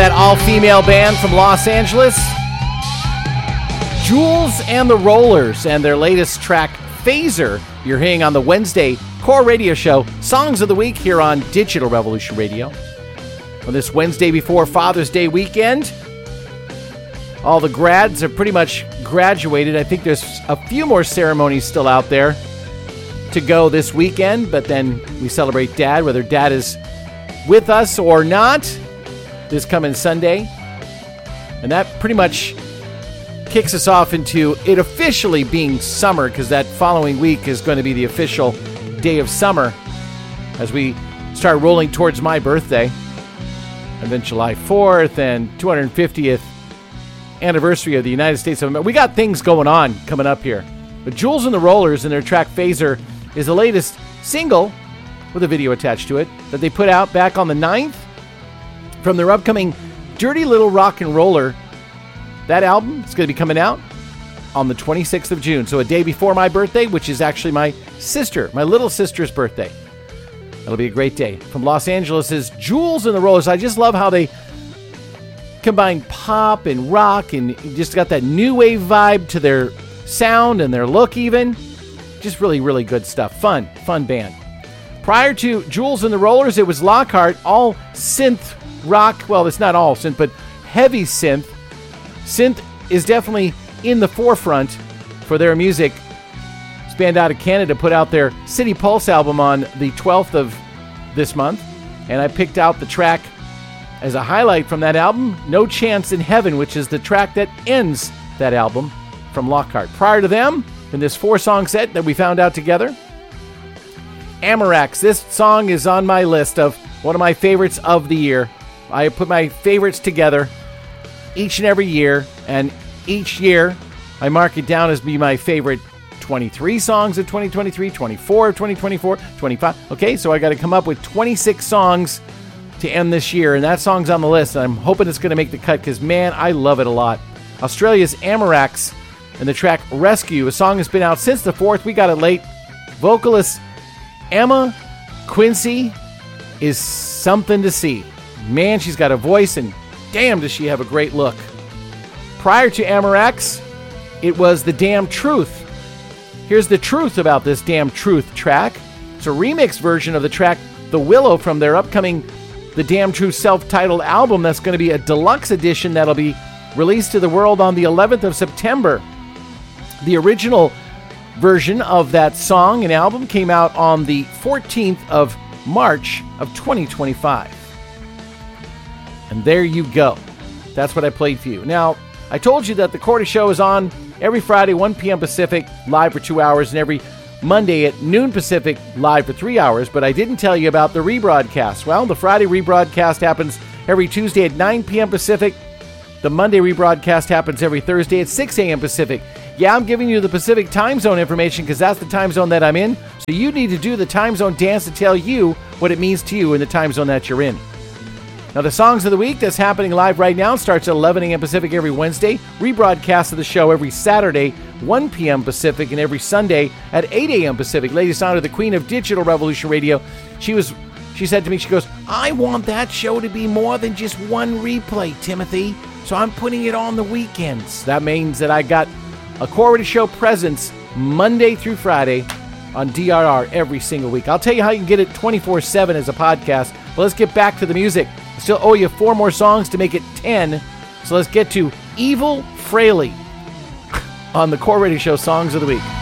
That all-female band from Los Angeles, Jules and the Rollers, and their latest track, Phaser, you're hearing on the Wednesday Core Radio Show, Songs of the Week here on Digital Revolution Radio. On this Wednesday before Father's Day weekend, all the grads are pretty much graduated. I think there's a few more ceremonies still out there to go this weekend, but then we celebrate Dad, whether Dad is with us or not, this coming Sunday. And that pretty much kicks us off into it officially being summer, because that following week is going to be the official day of summer as we start rolling towards my birthday. And then July 4th and 250th anniversary of the United States of America. We got things going on coming up here. But Jules and the Rollers and their track Phaser is the latest single with a video attached to it that they put out back on the 9th from their upcoming Dirty Little Rock and Roller. That album is going to be coming out on the 26th of June. So a day before my birthday, which is actually my little sister's birthday. It'll be a great day. From Los Angeles is Jules and the Rollers. I just love how they combine pop and rock and just got that new wave vibe to their sound and their look even. Just really, really good stuff. Fun band. Prior to Jules and the Rollers, it was Lockhart, all synth rock. Well, it's not all synth, but heavy synth. Synth is definitely in the forefront for their music. This band out of Canada put out their City Pulse album on the 12th of this month, and I picked out the track as a highlight from that album, No Chance in Heaven, which is the track that ends that album from Lockhart. Prior to them, in this 4-song set that we found out together, Amarax. This song is on my list of one of my favorites of the year. I put my favorites together each and every year, and each year I mark it down as be my favorite 23 songs of 2023, 24 of 2024, 25. Okay, so I got to come up with 26 songs to end this year, and that song's on the list, and I'm hoping it's going to make the cut because, man, I love it a lot. Australia's Amarax and the track Rescue, a song that's been out since the 4th. We got it late. Vocalist Emma Quincy is something to see. Man, she's got a voice, and damn, does she have a great look. Prior to Amarax, it was The Damn Truth. Here's the truth about this Damn Truth track. It's a remix version of the track The Willow from their upcoming The Damn Truth self-titled album that's going to be a deluxe edition that'll be released to the world on the 11th of September. The original version of that song and album came out on the 14th of March of 2025. And there you go. That's what I played for you. Now, I told you that the Cordy Show is on every Friday, 1 p.m. Pacific, live for 2 hours, and every Monday at noon Pacific, live for 3 hours, but I didn't tell you about the rebroadcast. Well, the Friday rebroadcast happens every Tuesday at 9 p.m. Pacific. The Monday rebroadcast happens every Thursday at 6 a.m. Pacific. Yeah, I'm giving you the Pacific time zone information because that's the time zone that I'm in, so you need to do the time zone dance to tell you what it means to you in the time zone that you're in. Now, the Songs of the Week that's happening live right now starts at 11 a.m. Pacific every Wednesday, rebroadcast of the show every Saturday, 1 p.m. Pacific, and every Sunday at 8 a.m. Pacific. Ladies honor the Queen of Digital Revolution Radio. She said to me, she goes, I want that show to be more than just one replay, Timothy, so I'm putting it on the weekends. That means that I got a Cordy Show presence Monday through Friday on DRR every single week. I'll tell you how you can get it 24/7 as a podcast, but let's get back to the music. I still owe you 4 more songs to make it 10, so let's get to Evil Fraley on the Core Radio Show Songs of the Week.